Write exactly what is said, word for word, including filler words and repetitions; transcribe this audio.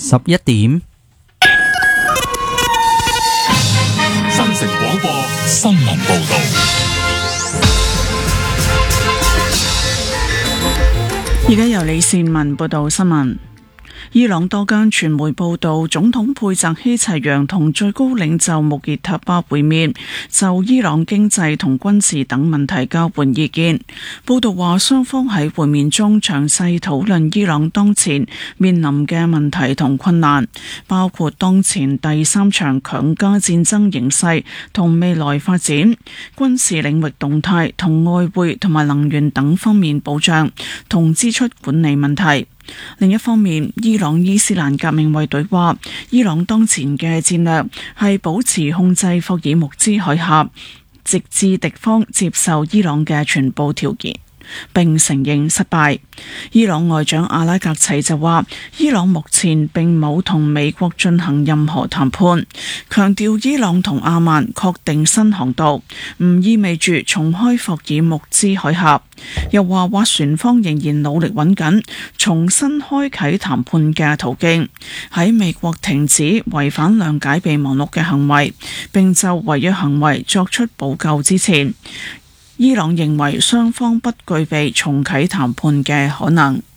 十一點， 新城廣播新聞報道。 而家由李善文報道新聞。伊朗多間傳媒報道，總統佩澤希齊揚同最高領袖穆傑塔巴會面，就伊朗經濟同軍事等問題交換意見。報道話，雙方喺會面中詳細討論伊朗當前面臨嘅問題同困難，包括當前第三場強加戰爭形勢同未來發展、軍事領域動態同外匯同埋能源等方面保障同支出管理問題。另一方面，伊朗伊斯蘭革命衛隊話，伊朗當前嘅戰略係保持控制霍爾木茲海峽，直至敵方接受伊朗嘅全部條件，並承認失敗。伊朗外長阿拉格齊就話，伊朗目前並冇同美國進行任何談判，強調伊朗同阿曼確定新航道唔意味住重開霍爾木茲海峽，又話斡旋方仍然努力揾緊重新開啟談判嘅途徑，喺美國停止違反諒解備忘錄嘅行為並就違約行為作出補救之前，伊朗認為雙方不具備重啟談判嘅可能。